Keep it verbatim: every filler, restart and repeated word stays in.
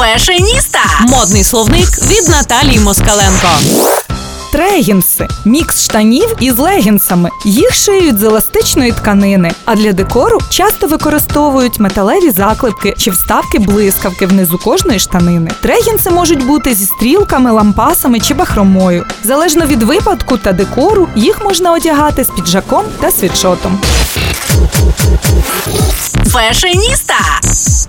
Фешеніста. Модний словник від Наталії Москаленко. Трегінси – мікс штанів із легінсами. Їх шиють з еластичної тканини, а для декору часто використовують металеві заклепки чи вставки-блискавки внизу кожної штанини. Трегінси можуть бути зі стрілками, лампасами чи бахромою. Залежно від випадку та декору, їх можна одягати з піджаком та світшотом. Фешеніста.